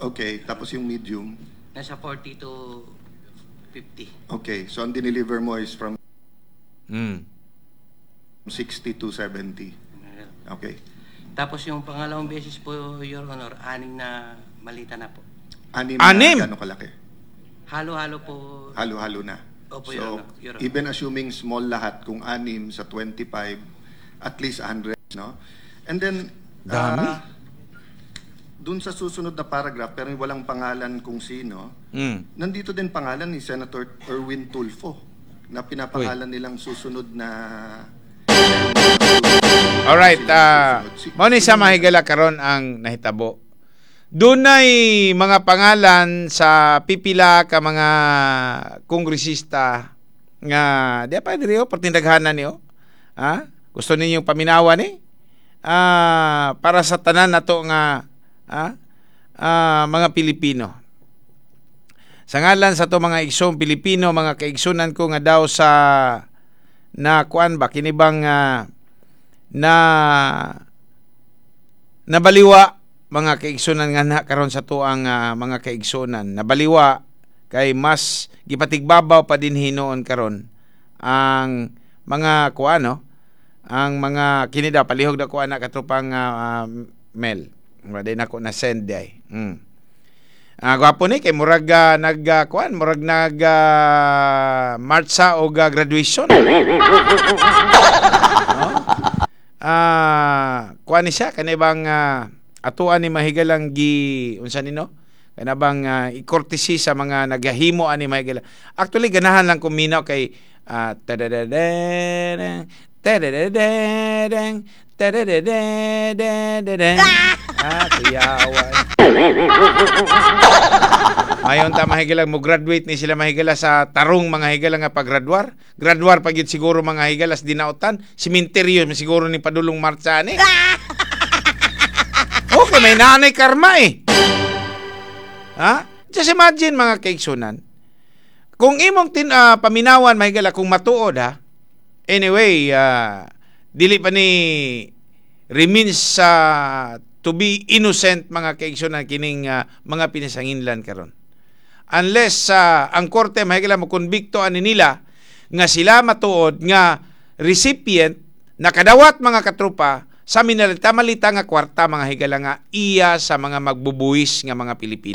Okay, tapos yung medium. Nasa 40 to 50. Okay, so ang dineliver mo is from Mm. 60 to 70. Okay. Tapos yung pangalawang beses po, Your Honor, 6 na malita na po. Anim? Anim? Na gano'ng kalaki? Halo-halo po. Halo-halo na. Opo, So, Your Honor. even assuming small lahat, kung 6 sa 25, at least 100, no? And then, Dami. dun sa susunod na paragraph, pero walang pangalan kung sino, nandito din pangalan ni Senator Erwin Tulfo na pinapangalan nilang susunod na... Alright, mo ni sa mahigala karon ang nahitabo. Dunay mga pangalan sa pipila ka mga kongresista nga di pa diri pertindaghanan niyo. Ha? Gusto ninyong paminawan ni? Para sa tanan nato nga mga Pilipino. Sa ngalan sa to mga igsong Pilipino, mga kaigsunan ko nga daw sa na kuan ba kinibang na nabaliwa mga kaigsunan nga na karon sa tuang mga kaigsunan nabaliwa kay mas gipatigbabaw pa din hinoon karon ang mga kuano ang mga kinida palihog na kuan na katropang mail wala na ko na send day. Gwapo ni kay murag nagkuan murag marcha o graduation. Kuan ni siya kanibang atuan ni mahigalang unsa nino? Kanabang i-courtesy sa mga nagahimo ani mahigala. Actually ganahan lang kuminaw kay kuyawa. Mayon ta mahigalang mo graduate ni sila mahigala sa tarong mga higala nga paggraduar. Graduar pag yun siguro mga higalas dinautan. Simenteryo siguro ni padulong marcha ni. Okay, may nanay karma eh. Ha? Just imagine mga kaigsunan. Kung imong paminawan mahigala kung matuod ha. Anyway, dili pa ni remains sa to be innocent mga kaigsunan kining mga pinasanginlan karon. Unless ang korte mahigala mo konbikto ani nila nga sila matuod nga recipient nakadawat mga katropa sa malita nga kwarta mga higala nga iya sa mga magbubuwis nga mga Pilipino.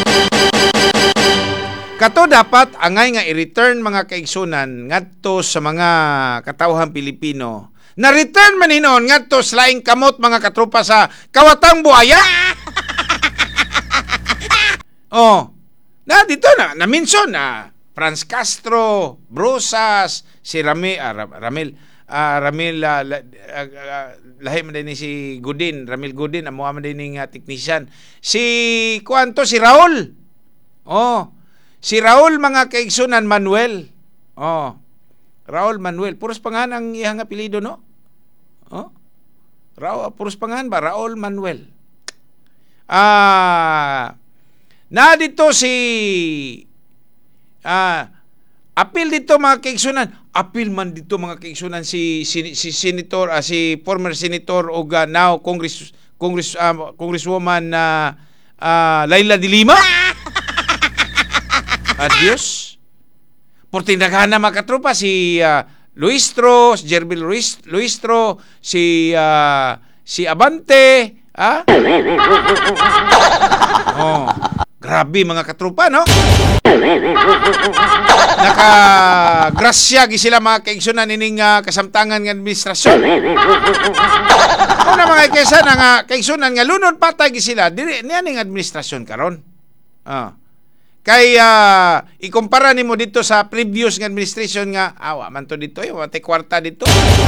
Kato dapat angay nga i-return mga kaigsunan ngadto sa mga katawhan Pilipino. Na return man hinon ngadto sa laing kamot mga katropa sa Kawatang Buaya. Na dito na mention Franz Castro, Brusas, si Ramil lahi man din si Godin, Ramil Godin, amo man din ning technician. Si kuanto si Raul. Si Raul mga kaigsunan Manuel. Raul Manuel, puros pangan ang iyang apelyido no? Puros pangan ba Raul Manuel. Na dito si apil dito mga kaigsunan. Apil man dito mga kaigsunan si senator si former senator o now congresswoman Laila de Lima. Adios. Portindaghan na mga katropa si Luistro, si Jerbil Luistro, si Abante, grabe mga katropa, no? Nakagrasya gi sila mga kaigsunan ining kasamtangan ng administrasyon. Una mga kaigsunan nga lunod patay gi sila diri nianing administrasyon karon. Kay ikumpara nimo dito sa previous nga administration nga awa man to dito wate kwarta dito.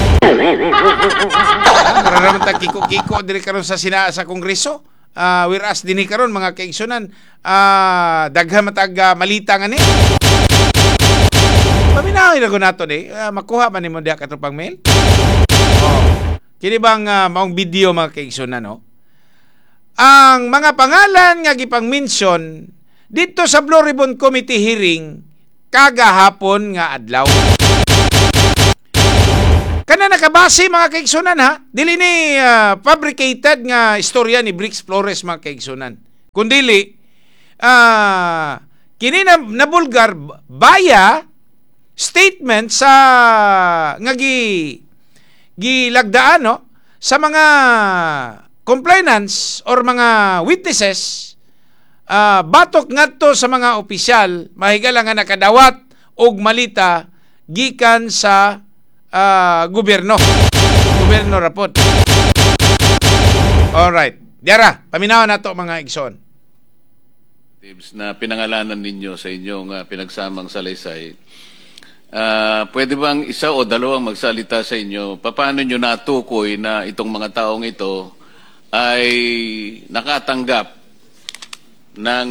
Mararamang ta kiko-kiko diri karon sa Kongreso. Whereas dinhi karon mga kaigsunan daghan matag malita nga ni. Paminaw na ko nato ni makuha man nimo diha katropang mail. Kini bang maong video mga kaigsunan no? Ang mga pangalan nga gipang-mention dito sa Blue Ribbon Committee hearing kagahapon nga adlaw. Kana nakabase mga kaigsunan ha. Dili ni fabricated nga istorya ni Brix Flores mga kaigsunan. Kundili kini na bulgar baya statement sa nga gilagdaan no sa mga complainants or mga witnesses batok ngadto sa mga opisyal mahigala nga nakadawat og malita gikan sa gobyerno rapot. Alright. Diara, paminawan nato mga igsoon. Na pinangalanan ninyo sa inyong pinagsamang salaysay. Pwede bang isa o dalawang magsalita sa inyo? Paano nyo natukoy na itong mga taong ito ay nakatanggap ng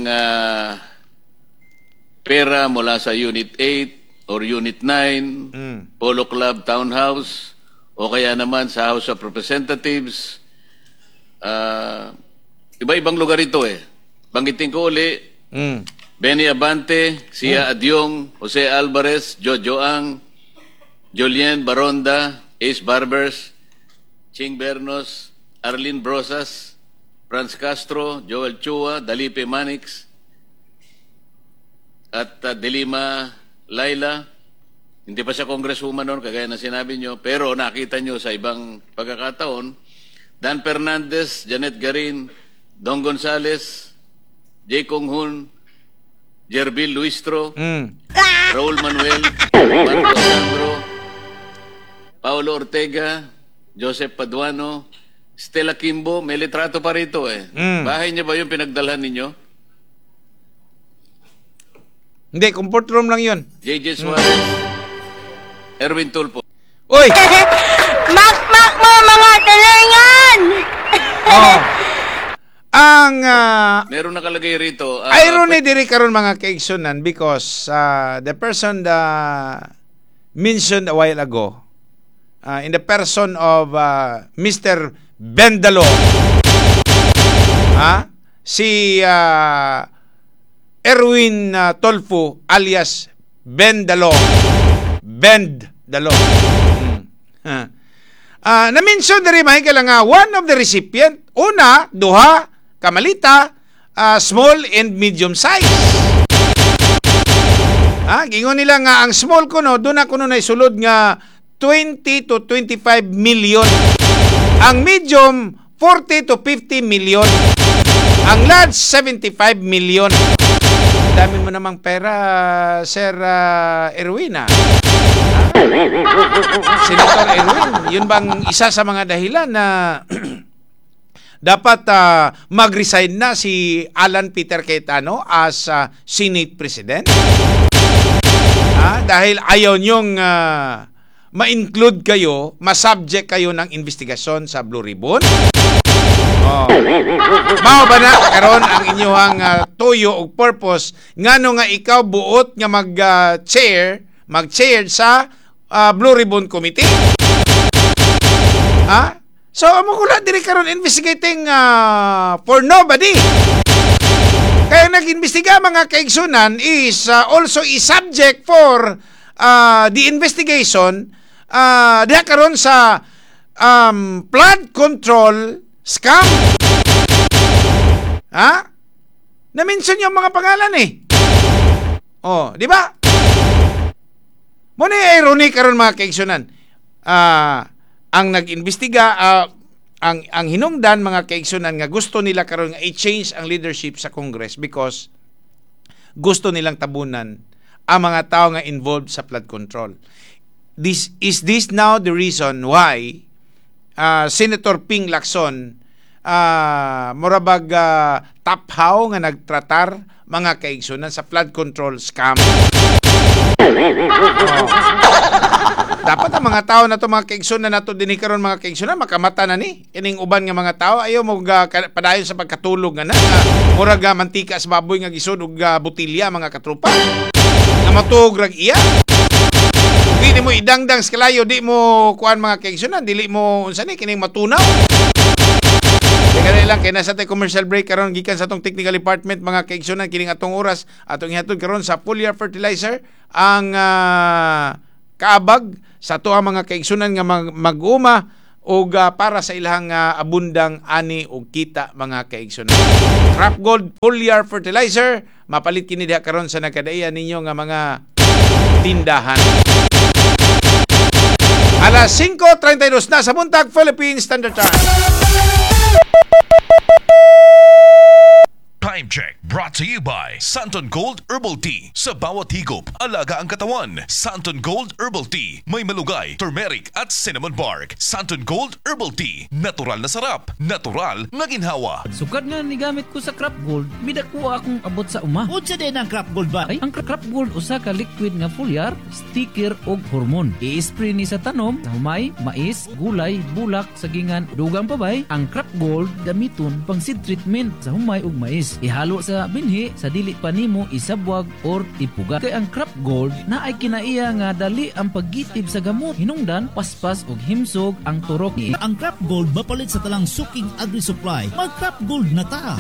pera mula sa Unit 8 or Unit 9, Polo Club Townhouse, o kaya naman sa House of Representatives? Iba-ibang lugar ito eh. Banggitin ko uli, Benny Abante, Sia Adyong, Jose Alvarez, Jojo Ang, Julien Baronda, Ace Barbers, Ching Bernos, Arlene Brosas, Franz Castro, Joel Chua, Dalipe Manix, at Delima Laila. Hindi pa siya congresswoman noon, kagaya na sinabi nyo, pero nakita nyo sa ibang pagkakataon, Dan Fernandez, Janet Garin, Don Gonzales, J. Kong Hun, Jerbil Luistro, Raul Manuel, Marco Sandro, Paulo Ortega, Joseph Paduano, Stella Kimbo, may litrato pa rito eh. Bahay niya ba yung pinagdalhan ninyo? Hindi, comfort room lang yun. JJ Suarez, Erwin Tulfo. Uy! Mak mo mga talingan! Oh. Ang Meron nakalagay rito. irony diri karon mga kaigsunan because the person mentioned a while ago in the person of Mr. Bendalo, si Erwin Tolfo alias Bendalo. Na-mention na rin mahigala nga one of the recipient, una, duha, kamalita, small and medium size. Gingon nila nga ang small kuno, doon ako na isulod nga 20 to 25 million. Ang medium, 40 to 50 million. Ang large, 75 million. Dami mo namang pera, Sir Erwin, Senator Erwin, yun bang isa sa mga dahilan na dapat mag-resign na si Alan Peter Cayetano as Senate President? Dahil ayaw niyong ma-include kayo, ma-subject kayo ng investigasyon sa Blue Ribbon? Mao ba na karon ang inyong tuyo o purpose ngano nga ikaw buot nga mag-chair sa Blue Ribbon Committee? So amo kula diri karon investigating for nobody. Kaya nag-imbestiga mga kaigsunan is also is subject for the investigation diha karon sa flood control scam. Na-mention yung mga pangalan eh. Di ba? Muna irony karon mga kaigsunan. Ang nag-imbestiga, ang hinungdan mga kaigsunan nga gusto nila karon nga i-change ang leadership sa Congress because gusto nilang tabunan ang mga tao nga involved sa flood control. Is this now the reason why Senator Ping Lacson murabag taphaw nga nagtratar mga kaigsunan sa flood control scam? Dapat ang mga tao na to mga kaigsunan na to dinhi karon mga kaigsunan makamata na ni ining uban nga mga tao ayaw mo padayon sa pagkatulog nga murag mantika sa baboy nga gisud og butilya mga katropa nga matuog rag iya. Di mo idangdang sa kalayo, di mo kuan mga kaigsunan, dili mo unsa ni kining matunaw. Teka lang kay nasa tay commercial break karon gikan sa atong technical department mga kaigsunan kining atong oras atong ihatod karon sa foliar fertilizer ang kaabag sa ato ang mga kaigsunan nga mag-uma o para sa ilang abundang ani o kita mga kaigsunan. Crop Gold Foliar Fertilizer, mapalit kini diha karon sa nagkadaiya ninyo nga mga tindahan. Alas 5:32 na sa buntag, Philippine Standard Time. Time check brought to you by Santon Gold Herbal Tea. Sa bawat higop, alaga ang katawan. Santon Gold Herbal Tea. May malugay, turmeric at cinnamon bark. Santon Gold Herbal Tea. Natural na sarap. Natural na ginhawa. Sukad nga ni gamit ko sa Crop Gold, midakuha akong abot sa uma. Unsa din ang Crop Gold ba? Ay, ang Crop Gold usa ka liquid nga foliar, sticker og hormon. I-spray ni sa tanom, sa humay, mais, gulay, bulak, sagingan, dugang pabay. Ang Crop Gold gamiton pang seed treatment sa humay ug mais. Ihalo sa binhi sa dili pa nimo isabwag or ipuga. Kay ang Crop Gold na ay kinaiya nga dali ang paggitib sa gamot. Hinungdan, paspas ug himsog ang turok ni. Ang Crop Gold mapalit sa talang suking agri-supply. Mag Crop Gold na ta.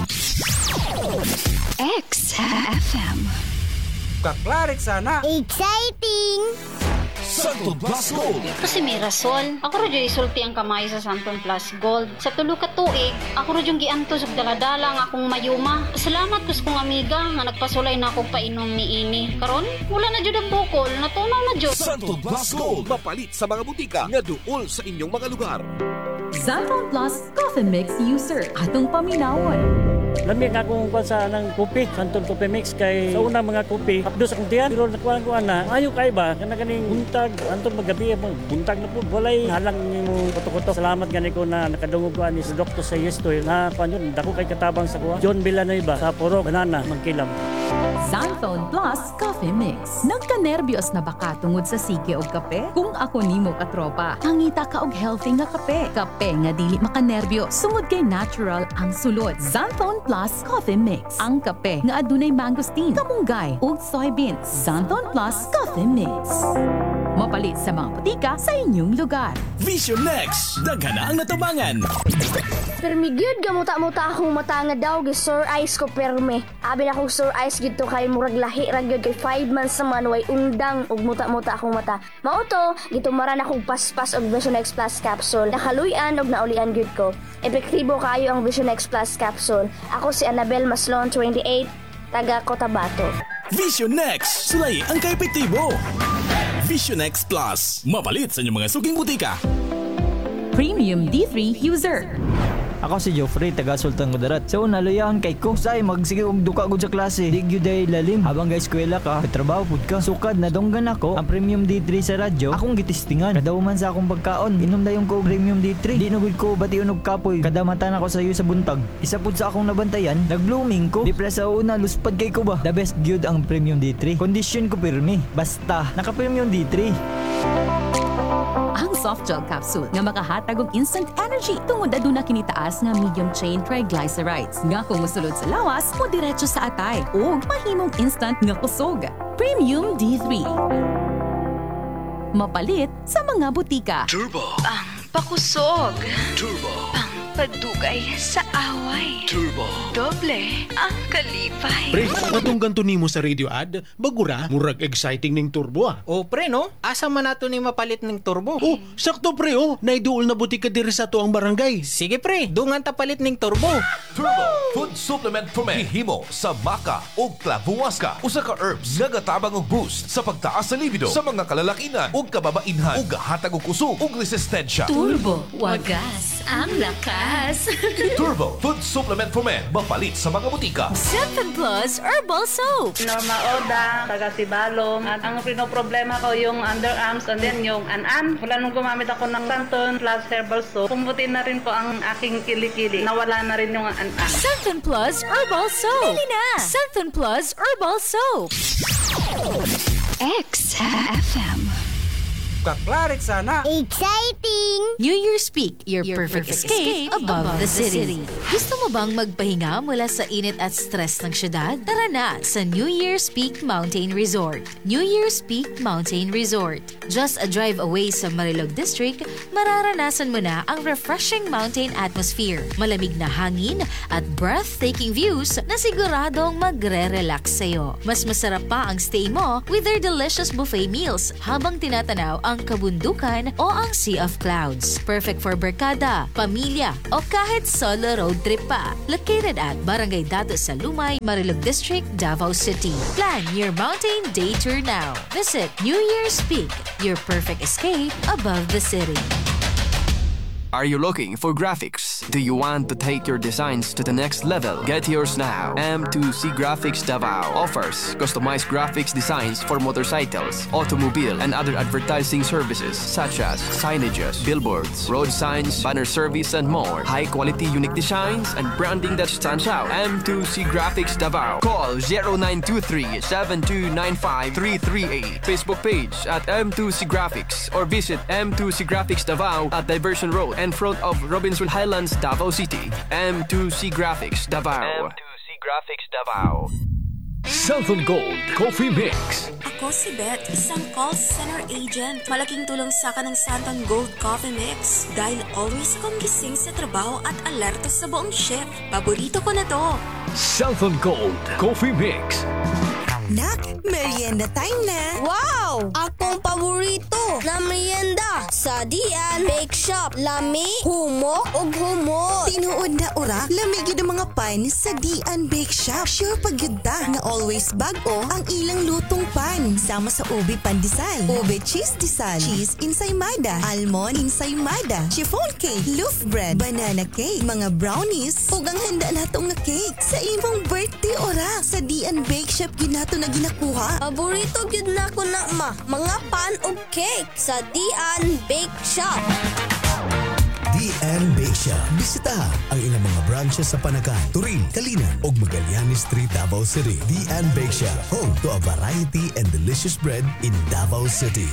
XFM. Kaklarik sana. Exciting! Santon Plus Gold. Kasi may rason. Ako rin yung isulti ang kamay sa Santon Plus Gold. Sa tulo ka tuig, ako rin yung giantos ug daladala nga akong mayuma. Salamat kus kong amiga nga nagpasulay na ako painom ni ini. Karon, wala na jud ang bukol, natunaw na jud. Santon Plus Gold. Mapalit sa mga butika nga duol sa inyong mga lugar. Santon Plus Coffee Mix User. Atong paminawon. Lamig akong kuha sa ng kopi, Santon Coffee Mix kay sa unang mga kopi, hapdos akong tiyan, pero nakuha ko ana, ayaw kay ba, kana ganing buntag, anton magabi, buntag na po, walay halang nimo kuto-kuto. Salamat gani ko na nakadungog ko ani sa Dr. Sayesto na kanyon, dako kay katabang sa kuha. John Villanueva sa Purok, Banana, Magkilam. Santon Plus Coffee Mix. Nagka-nervyos na baka tungod sa sige o kape? Kung ako nimo katropa, hangita ka og healthy nga kape. Kape nga dili makanerbyo, sumod kay natural ang sulod. Santon Plus Coffee Mix. Ang kape nga adunay mangosteen, kamunggay ug soybeans. Santon Plus Coffee Mix. Mapalit sa mga butika sa inyong lugar. Vision Next. Daghan na ang natabangan. Permigyud gamuta-muta akong mata nga daw gi Sir Ice ko perme. Abi na akong Sir Ice gito kay murag lahi ra gyud kay 5 months naman way undang ug muta-muta akong mata. Mao to, gitumaran akong paspas og Vision X Plus capsule. Nakaluy-an og naulian gyud ko. Epektibo kayo ang Vision X Plus capsule. Ako si Annabel Maslon, 28, taga Cotabato. Vision Next. Sulay ang kaepektibo. Vision X Plus. Mapalit sa inyong mga suking butika. Premium D3 User. Ako si Geoffrey, taga Sultan Kudarat. Sa una, luyahan kay ko. Say, magsige og duka ko sa klase. Di gyud ay lalim. Habang guys, eskwela ka, trabaho pud ka. Sukad, nadonggan ako. Ang Premium D3 sa radyo, akong gitistingan. Kadaw man sa akong pagkaon. Inom dayon ko Premium D3. Di nagud ko bati unog kapoy. Kadamatan ako sa iyo sa buntag. Isa pud sa akong nabantayan, nag-blooming ko. Di pala sa una, luspad kay ko ba? The best gyud ang Premium D3. Condition ko pirmi. Basta, naka-Premium D3. Ang soft gel capsule nga makahatag og instant energy tungod aduna kinitaas nga medium chain triglycerides nga kung mosulod sa lawas mo diretso sa atay ug mahimong instant nga kusog. Premium D3. Mapalit sa mga butika. Turbo. Pakusog. Turbo. Padugay sa away. Turbo. Doble ang kalipay. Pre, katong ganto nimo sa radio ad, bagura, murag exciting ning turbo ah. O pre no, asa man nato ni mapalit ng turbo? Oh, sakto pre oh, naiduol na butika diri sa tuang barangay. Sige pre, dungan ta palit ng turbo. Turbo. Food supplement for men. Hihimo sa maca o clavuasca. Usa ka herbs nga gatabang og boost sa pagtaas sa libido sa mga kalalakinan ug kababainhan ug gahatag og kusog ug resistensya. Turbo. Wagas ang lakas. Turbo Food Supplement for Men. Mapalit sa mga butika. Santon Plus Herbal Soap. Norma Oda, taga Sibalom. At ang pinoproblema ko yung underarms and then yung an-an. Wala nung gumamit ako ng Santon Plus Herbal Soap. Pumputin na rin po ang aking kilikili. Nawala na rin yung an-an. Santon Plus Herbal Soap. Bili na! Santon Plus Herbal Soap. XFM. Kaklarik sana. Exciting! New Year's Peak, your perfect escape above the city. Gusto mo bang magpahinga mula sa init at stress ng syudad? Tara na sa New Year's Peak Mountain Resort. New Year's Peak Mountain Resort. Just a drive away sa Marilog District, mararanasan mo na ang refreshing mountain atmosphere, malamig na hangin at breathtaking views na siguradong magre-relax sa'yo. Mas masarap pa ang stay mo with their delicious buffet meals habang tinatanaw ang kabundukan o ang sea of clouds. Perfect for barkada, pamilya, o kahit solo road trip pa. Located at Barangay Dato sa Lumay, Marilog District, Davao City. Plan your mountain day tour now. Visit New Year's Peak, your perfect escape above the city. Are you looking for graphics? Do you want to take your designs to the next level? Get yours now. M2C Graphics Davao offers customized graphics designs for motorcycles, automobile, and other advertising services such as signages, billboards, road signs, banner service, and more. High-quality unique designs and branding that stands out. M2C Graphics Davao. Call 0923-7295-338. Facebook page at M2C Graphics or visit M2C Graphics Davao at Diversion Road in front of Robinsonville Highlands, Davao City. M2C Graphics Davao. M2C Graphics Davao. Santon Gold Coffee Mix. Ako si Beth, isang call center agent. Malaking tulong sa akin ng Santon Gold Coffee Mix dahil always akong gising sa trabaho at alerto sa buong shift. Paborito ko na to. Santon Gold Coffee Mix. Nak, merienda time na. Wow! Akong paborito na merienda sa Dian Bake Shop. Lami, humok, ug humot. Tinuod na ora, lamig yun ang mga pan sa Dian Bake Shop. Sure pagyuda na always bago ang ilang lutong pan. Sama sa ube pandesal, ube cheese desal, cheese ensaymada, almond ensaymada, chiffon cake, loaf bread, banana cake, mga brownies, ug ang handa natong nga cake sa imong birthday ora. Sa Dian Bake Shop ginato na ginakuha. Paborito gyud na ko na mga pan ug cake sa Dian Bake Shop. Dian Bake Shop. Bisita ang ilang mga branches sa Panakan, Turin, Kalinan ug Magallanes Street, Davao City. Dian Bake Shop, home to a variety and delicious bread in Davao City.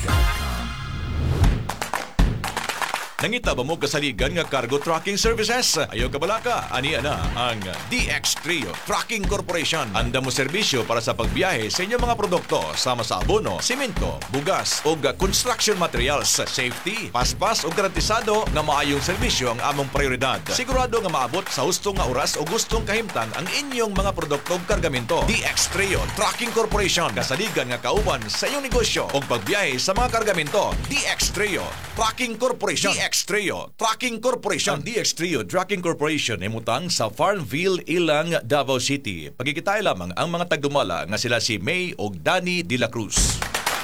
Nangita ba mo kasaligan nga cargo trucking services? Ayaw ka balaka? Aniya na ang DX Trio Trucking Corporation. Anda mo serbisyo para sa pagbiyahe sa inyong mga produkto sama sa abono, simento, bugas o construction materials. Safety, paspas o garantisado nga maayong serbisyo ang among prioridad. Sigurado nga maabot sa hustong nga oras o gustong kahimtang ang inyong mga produkto o kargamento. DX Trio Trucking Corporation. Kasaligan nga kauban sa inyong negosyo o pagbiyahe sa mga kargamento. DX Trio Trucking Corporation. DX Trio Trucking Corporation. Ang DX Trio Trucking Corporation ay mutang sa Farmville, Ilang, Davao City. Pagkikitay lamang ang mga tagdumala nga sila si May o Danny de la Cruz.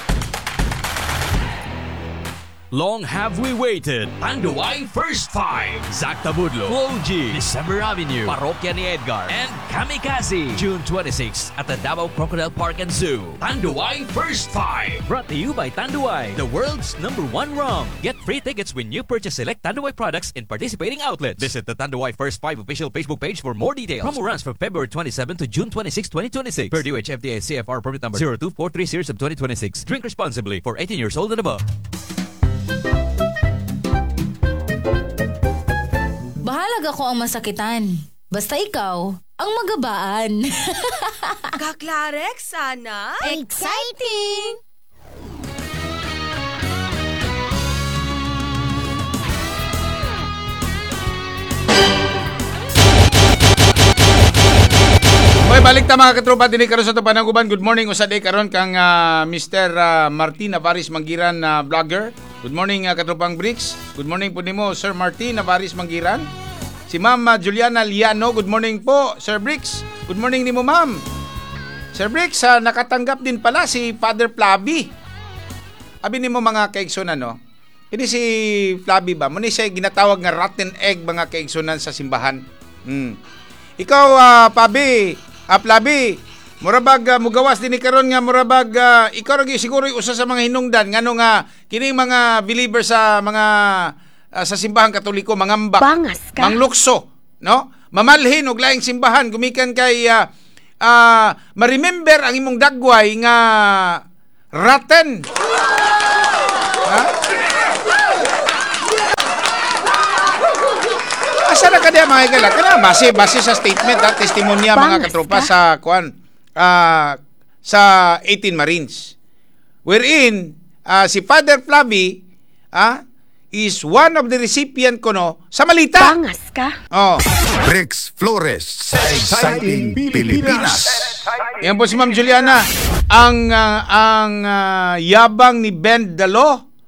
Long have we waited. Tanduay First Five. Zac Tabudlo, Flo G, December Avenue, Parokya ni Edgar, and Kamikaze. June 26 at the Davao Crocodile Park and Zoo. Tanduay First Five. Brought to you by Tanduay, the world's #1 rum. Get free tickets when you purchase select Tanduay products in participating outlets. Visit the Tanduay First Five official Facebook page for more details. Promo runs from February 27 to June 26, 2026. Per DOH FDA CFR permit number 0243 series of 2026. Drink responsibly for 18 years old and above. Bahalag ako ang masakitan. Basta ikaw, ang magabaan. Kaklarek, sana? Exciting! Okay, balik ta mga katropa din karon sa to pananguban. Good morning usad karon kang Mr. Martin Navaris Manggiran na vlogger. Good morning katropang Bricks. Good morning po nimo Sir Martin Navaris Manggiran. Si Ma'am Juliana Liano, good morning po Sir Bricks. Good morning nimo Ma'am. Sir Bricks, nakatanggap din pala si Father Flavi. Abi nimo mga kaigsunan no. Ini si Flavi ba? Muna siya ginatawag nga rotten egg mga kaigsunan sa simbahan. Ikaw Flavi, murabag mugawas din karon nga murabag ikaw ra siguro usa sa mga hinungdan ngano nga kini mga believer sa mga sa simbahang Katoliko mangambak, manglukso, no? Mamalhin og laing simbahan gumikan kay ma-remember ang imong dagway nga rotten. Ha? Asa na kaniya mga igala? Kana base sa statement at testimonya mga katropa sa sa 18 Marines. Wherein si Father Flavi is one of the recipient ko no sa malita. Bangas ka? Oh. Rex Flores sa Exciting Pilipinas. Yan po si Ma'am Juliana. Ang yabang ni Ben Dalo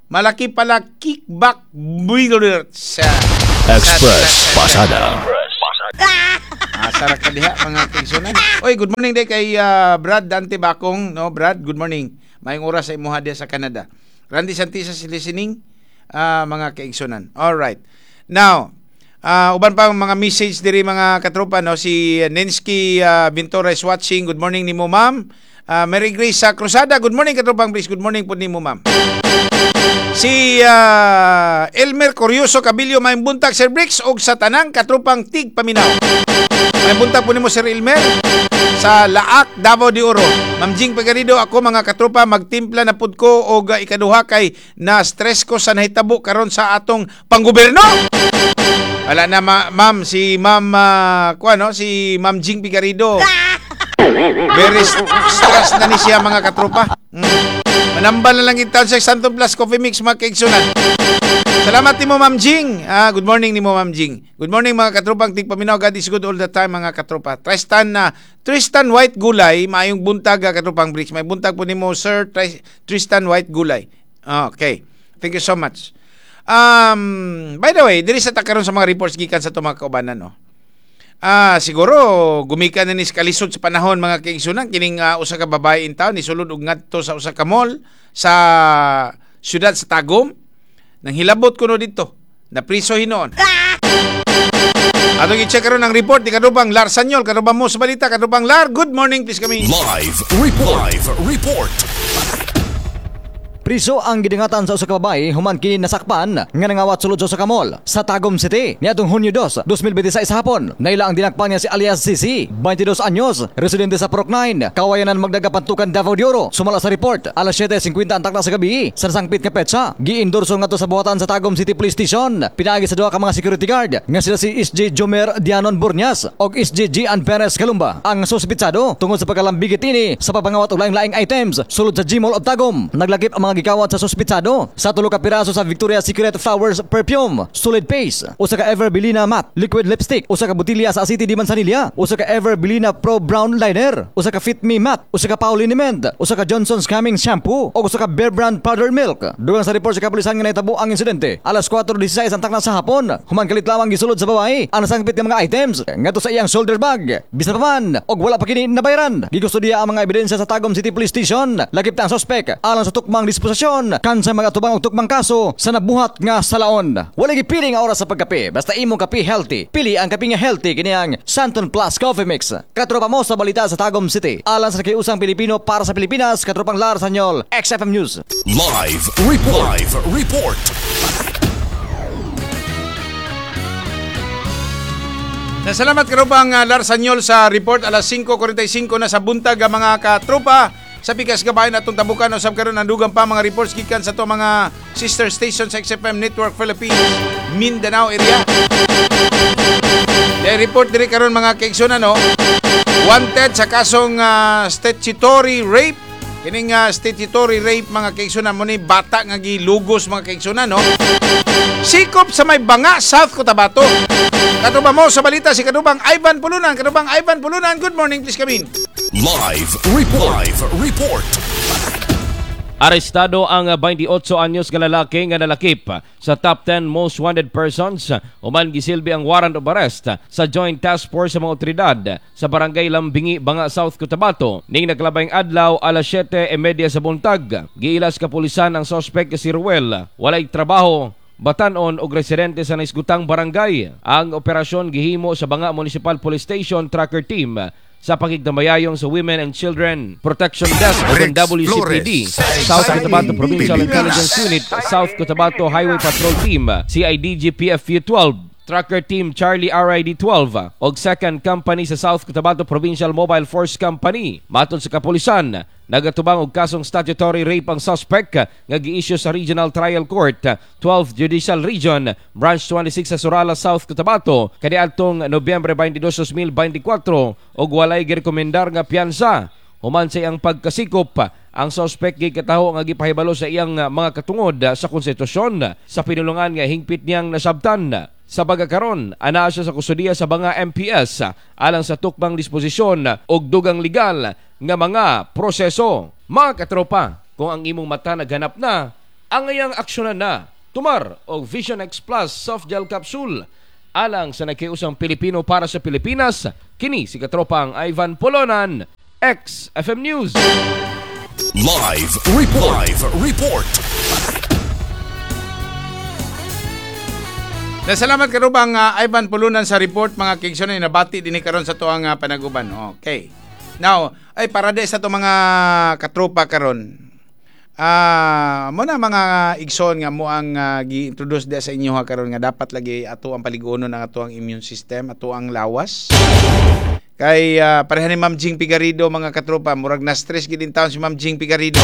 malaki pala kickback sa Express Pasada. Sarap ka diha mga kaigsunan. Oy, good morning day kay Brad Dante Bakong, no? Brad, good morning. Mayong oras sa imuha diha sa Canada. Randy Santisas listening, mga kaigsunan. All right. Now, uban pa mga message diri mga katropa, no? Si Nensky Bintora is watching. Good morning nimo, ma'am. Mary Grace sa Cruzada. Good morning katropang Grace. Good morning po nimo, ma'am. Si Elmer Corioso Cabillo, may buntag Sir Bricks og sa tanang katropang Tig Paminaw. May buntag po nimo Sir Elmer sa Laak, Davao de Oro. Ma'am Jing Pagarido, ako mga katropa magtimpla na pud ko og ikaduha kay na stress ko sa nahitabo karon sa atong panggobyerno. Wala na ma'am, si ma'am si Ma'am Jing Pigarido. Very stress na ni siya mga katropa. Manambal na lang itaon sa Santon Plus Coffee Mix mga kaigsunan. Salamat nimo Ma'am Jing. Good morning nimo Ma'am Jing. Good morning mga katropang Tig Paminaw. God is good all the time mga katropa. Tristan White Gulay, maayong buntag katropang Bricks. May buntag po nimo Sir Tristan White Gulay. Okay. Thank you so much. By the way, diri sa takaron sa mga reports gikan sa mga kaubanan, no. Siguro gumikan na ni kalisod sa panahon mga kaigsunan kining usa ka babae in town ni sulod og ngadto sa usa ka mall sa siyudad sa Tagum. Nang hilabot kuno dito, na priso hinoon. Atong i-check karon ang report ni kadubang Lar Sanyol, kadubang mo sa balita, kadubang Lar. Good morning, please kami. Live report. Priso ang gidingatan sa usa ka babae human kini nasakpan nga nangawat sulod sa usa ka mall sa Tagum City niadtong Hunyo 2, 2026 hapon. Naila ang dinakpan niya si alias Sisi, 22 anyos, residente sa Purok 9, Kawayanan Magdagapantukan, Davao de Oro. Sumala sa report, alas 7:50 ang takna sa gabi sa nasangpit nga petsa. Giindorso ngadto sa buhatan sa Tagum City Police Station. Pinaagi sa duha ka mga security guard nga sila si SJ Jomer Dianon Burnias og SJ Gian Perez Kalumba. Ang suspitsado tungod sa pagkalambigit ini sa pagpangawat og laing-laing items sulod sa G-Mall of Tagum. Naglakip ang mga gikawat sa suspitsado sa tulo ka piraso sa Victoria's Secret Flowers perfume, solid paste, usa ka Everbelina matte liquid lipstick, usa ka botilya sa City di Manzanilla, usa ka Everbelina Pro Brown liner, usa ka Fit Me matte, usa ka Pauline Mend, usa ka Johnson's Coming shampoo ug usa ka Bear Brand powder milk. Dugang sa report sa kapulisan nga nahitabo ang insidente alas 4:16 ang takna sa hapon. Human kalit lamang gisulod sa babae ang nasangpit nga mga items ngadto sa iyang shoulder bag. Bisan pa man og wala pa kini nabayaran. Gigustudiya ang mga ebidensya sa Tagum City Police Station. Lagip ta ang suspek alang sa tukmang disposisyon kansa mga tubang og tukmang kaso sa nabuhat nga salaon. Wala gipiling nga oras sa pagkape, basta imong kape healthy. Pili ang kape nga healthy kini ang Santon Plus Coffee Mix. Katropa mo sa balita sa Tagum City. Alang sa kiusang Pilipino para sa Pilipinas, katropang Lar Sanyol, XFM News. Live report. Salamat katropang Lar Sanyol sa report. Alas 5:45 na sa buntag mga katropa. Sa pikas gabayan atong tabukan usab karon ang dugang pa mga reports gikan sa to mga sister stations sa XFM Network Philippines Mindanao area. Report diri karon mga kaigsunan, no. Wanted sa kasong statutory rape. Kining statutory rape mga kaigsunan mo ni bata nga gilugos mga kaigsunan, no. Sikop sa may Banga, South Cotabato. Katubang mo sa balita si Kadubang Ivan Pulunan. Kadubang Ivan Pulunan, good morning, please come in. Live report. Arestado ang 28 anyos nga lalaki nga nalakip sa top 10 most wanted persons. Human gisilbi ang warrant of arrest sa Joint Task Force sa mga otoridad sa Barangay Lambingi, Banga, South Cotabato. Ning naglabayng adlaw alas 7:30 sa buntag. Giilas kapulisan ang suspect si Ruel. Walay trabaho, batanon og residente sa naisgutang barangay. Ang operasyon gihimo sa Banga Municipal Police Station Tracker Team sa pakigdamayayong sa Women and Children Protection Desk o WCPD, South Cotabato Provincial Intelligence Unit, South Cotabato Highway Patrol Team, CIDG PFU 12, Tracker Team Charlie RID 12 og 2nd Company sa South Cotabato Provincial Mobile Force Company. Matod sa kapulisan, nagatubang og kasong statutory rape ang suspect nga gi-issue sa Regional Trial Court 12th Judicial Region Branch 26 sa Surala, South Cotabato kaniadtong Nobyembre 22, 2024 og walay girekomendar nga piyansa. Human sa iyang pagkasikop, ang suspect gikataho nga gipahibalo sa iyang mga katungod sa konstitusyon sa pinulungan nga hingpit niyang nasabtan. Sa pagkakaron, ana siya sa kustudiya sa Banga MPS alang sa tukmang disposisyon og dugang legal nga mga proseso. Mga katropa, kung ang imong mata naghanap na ang iyang aksyonan na tumar og Vision X Plus soft gel capsule alang sa nakiusang Pilipino para sa Pilipinas. Kini si katropang Ivan Polonan, XFM News. Live report. Salamat karubang Ivan Pulunan sa report mga kigsonan nabati dinhi karon sa tuang panaguban. Okay. Now, ay para de sa to mga katropa karon. Muna mga igsoon nga mo ang gi-introduce de sa inyo karon nga dapat lagi ato ang paliguonon ng ato ang immune system, ato ang lawas. Kay pareha ni Ma'am Jing Pigarido mga katropa, murag na stress gid in town si Ma'am Jing Pigarido.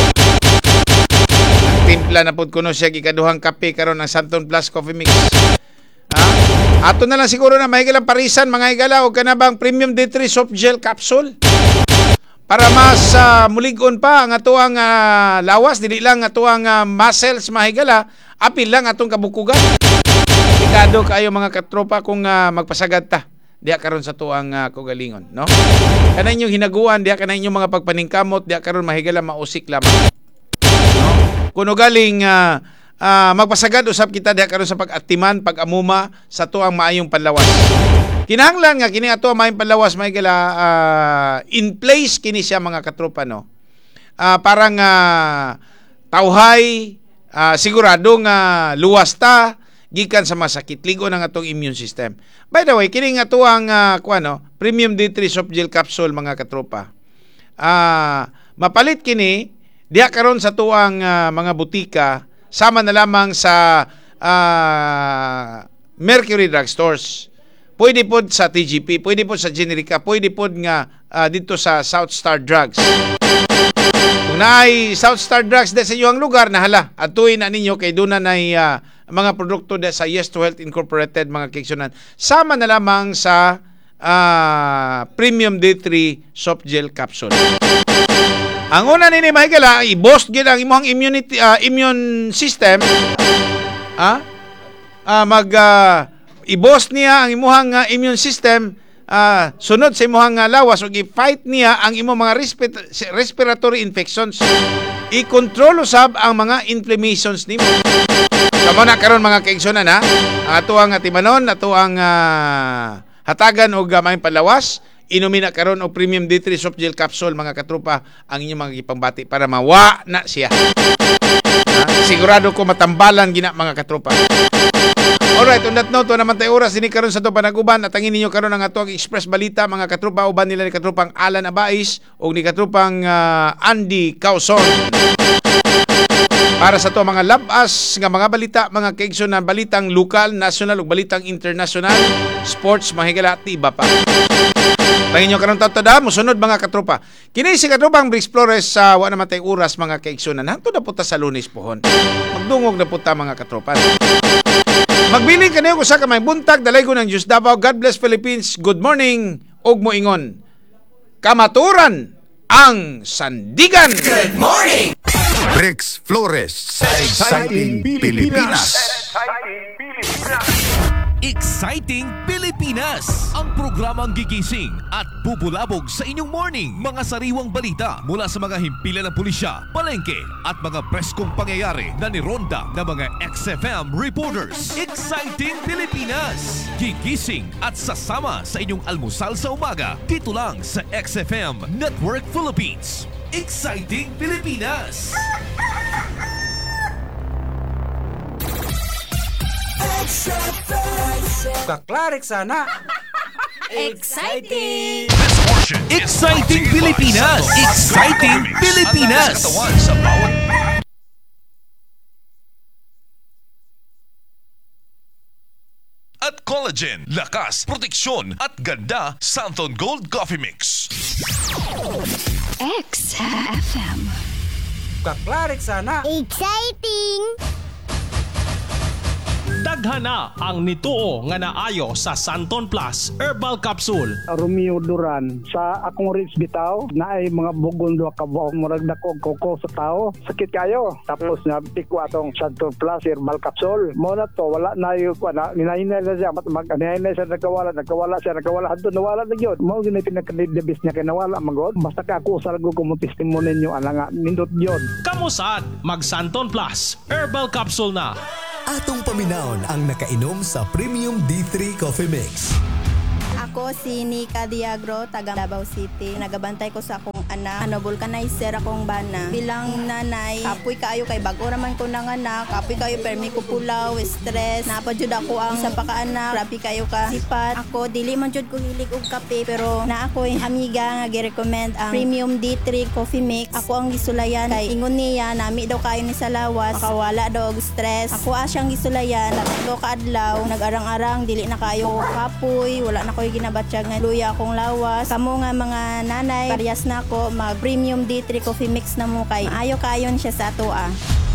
Timpla na pud kuno siya gikaduhang kape karon ng Santon Plus Coffee Mix. Ato na lang siguro na mahigalang parisan mga higala o kanabang Premium D3 Soft Gel Capsule para mas mulig-on pa ang atuang lawas, dili lang atuang muscles mahigala, apil lang atong kabukugan. Ikado kayo mga katropa kung magpasagad ta diya karon sa tuang kugalingon, no? Kanay inyong hinaguan, diya kanay inyong mga pagpaningkamot, diya karon mahigala mausik lamang. No? Kuno galing magpasagad usab kita diha karon sa pag-atiman, pag-amuma sa tuang maayong panlawas. Kinahanglan nga kini ato maayong panlawas may gala in place kini siya mga katropa, no. Parang tawhay, siguradong luwas ta gikan sa masakit, ligo ng atong immune system. By the way, kini nga tuang Premium D3 Soft Gel Capsule mga katropa. Mapalit kini diha karon sa tuang mga butika. Sama na lamang sa Mercury Drugstores. Pwede po sa TGP, pwede po sa Generica, pwede po nga dito sa South Star Drugs. Kung naay South Star Drugs sa iyong lugar, nahala, atuin na ninyo kay doon na mga produkto sa Yes to Health Incorporated, mga kiksunan. Sama na lamang sa Premium D3 Soft Gel Capsule. Ang una nini mahigala, i-boost gid ang imong immune system. I-boost niya ang imong immune system, sunod sa imong lawas ug i-fight niya ang imong mga respiratory infections. I-control usab ang mga inflammations nimo. Kamo na karon mga kaigsonan ang ato ang timanon, ato ang hatagan og maayong panlawas. Inumin na karon og Premium D3 Soft Gel Capsule mga katropa ang inyong mga ipambati para mawa na siya. Sigurado ko matambalan gina mga katropa. Alright, on that note, naman tayo oras din karon sa to panaguban at angin ninyo karon ang atong Express Balita mga katropa, uban nila ni katropang Alan Abais o ni katropang Andy Causon. Para sa to mga labas nga mga balita, mga kaigsoon na balitang lokal, national ug balitang international, sports, mahigala at iba pa. Pangin nyo karon tatada, musunod mga katropa. Kini si katropang Brix Flores sa wa naman tayo oras mga kaigsunan. Hanto na puta sa Lunes pohon. Magdungog na puta mga katropa. Magbiling kaniyo ko sa kamay buntag, dalay ko ng Diyos Davao. God bless Philippines. Good morning. Og moingon. Kamaturan ang sandigan. Good morning. Brix Flores sa Exciting Pilipinas. Exciting Pilipinas! Ang programang gigising at bubulabog sa inyong morning. Mga sariwang balita mula sa mga himpilan ng pulisya, palengke at mga preskong pangyayari na nironda ng mga XFM reporters. Exciting Pilipinas! Gigising at sasama sa inyong almusal sa umaga dito lang sa XFM Network Philippines. Exciting Pilipinas! Kaklarek sana. Exciting! Exciting Pilipinas! Exciting Pilipinas! At collagen, lakas, proteksyon at ganda, Santon Gold Coffee Mix. XFM. Kaklarek sana. Exciting! Daghana ang nituo nga naayo sa Santon Plus Herbal Capsule. Romeo Duran sa akong rich bitaw na ay mga bugon do ka buok murag dako koko sa tao. Sakit kayo. Tapos nabtik ko atong Santon Plus Herbal Capsule. Mo na to wala na yung ninahinay na siya mag-anahinay siya nagkawala hadto nawala na gyud. Mo gini pinaka-debis niya kay nawala magod. Basta ka ako sa lago ko mo testimony niyo ana nga nindot gyud. Kamusad mag Santon Plus Herbal Capsule na. Atong paminawon ang nakainom sa Premium D3 Coffee Mix. Ako si Nika Diagro, taga Davao City. Nagabantay ko sa akong anak. Vulcanizer akong bana. Bilang nanay, kapoy kaayo kay bago raman ko ng anak. Kapoy kayo permi ko pulaw, stress. Napadyod ako ang isa pa ka anak. Grabe kayo ka sipat. Ako, dili man jud ko hilig og kape. Pero na ako yung amiga nga gi-recommend ang Premium D3 Coffee Mix. Ako ang gisulayan. Kay ingon niya, nami daw kayo ni sa lawas. Makawala daw og stress. Ako asyang gisulayan. Tatlo ka adlaw. Nag-arang-arang, dili na kayo kapoy. Wala na ko ginabatsyag nga luya akong lawas. Kamo nga mga nanay, parehas na ako, mag Premium D3 Coffee Mix na mo kay ayo kayon siya sa atoa.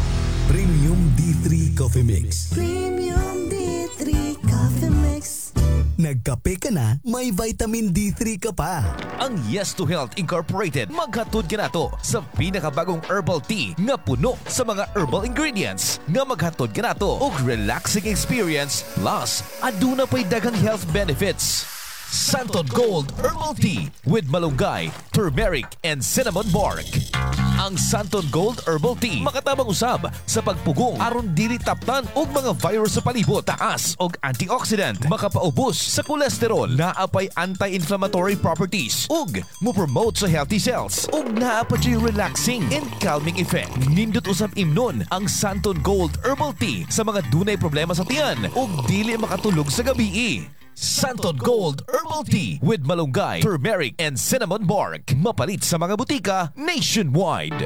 Premium D3 Coffee Mix. Premium D3 Coffee Mix. Nagkape ka na, may vitamin D3 ka pa. Ang Yes to Health Incorporated maghatod ka nato sa pinakabagong herbal tea nga puno sa mga herbal ingredients nga maghatod ka nato og relaxing experience plus aduna pay daghang health benefits. Santon Gold Herbal Tea with malunggay, turmeric, and cinnamon bark. Ang Santon Gold Herbal Tea makatabang usab sa pagpugong aron dili taptan og mga virus sa palibot, taas og antioxidant, makapaubos sa kolesterol, naapay anti-inflammatory properties ug mo-promote sa healthy cells ug naapay relaxing and calming effect. Nindot usab imnon ang Santon Gold Herbal Tea sa mga dunay problema sa tiyan ug dili makatulog sa gabi. Santon Gold Herbal Tea with malunggay, turmeric, and cinnamon bark. Mapalit sa mga butika nationwide.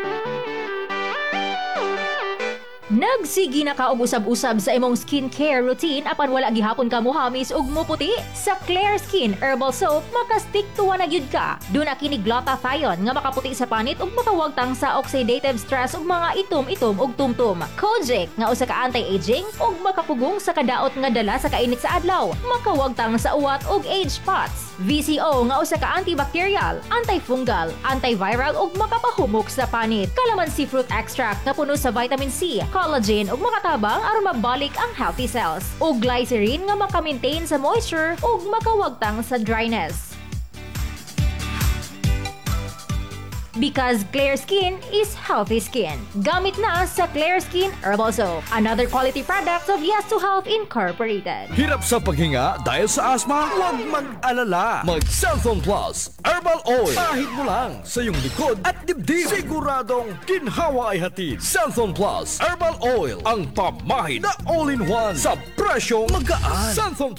Nagsigi na ka og usab-usab sa imong skincare routine apan wala gihapon ka mohamis og muputi? Sa Claire Skin Herbal Soap maka-stick to na gyud ka. Duna kini glutathione nga makaputi sa panit ug makawagtang sa oxidative stress ug mga itom-itom ug tumtum. Kojic nga usa ka anti-aging ug makapugong sa kadaot nga dala sa kainit sa adlaw, makawagtang sa uwat ug age spots. VCO nga usa ka antibacterial, antifungal, antiviral ug makapahumok sa panit. Calamansi fruit extract nga puno sa vitamin C, collagen ug makatabang aron mabalik ang healthy cells. Ug glycerin nga maka-maintain sa moisture ug makawagtang sa dryness. Because clear skin is healthy skin. Gamit na sa Clear Skin Herbal Soap, another quality product of Yes to Health Incorporated. Hirap sa paghinga dahil sa asma? Huwag mag-alala. Mag-Santon Plus Herbal Oil. Kahit mo lang sa iyong likod at dibdib. Siguradong ginhawa ay hatid. Santon Plus Herbal Oil. Ang pamahid na all-in-one sa presyong magaan. Santon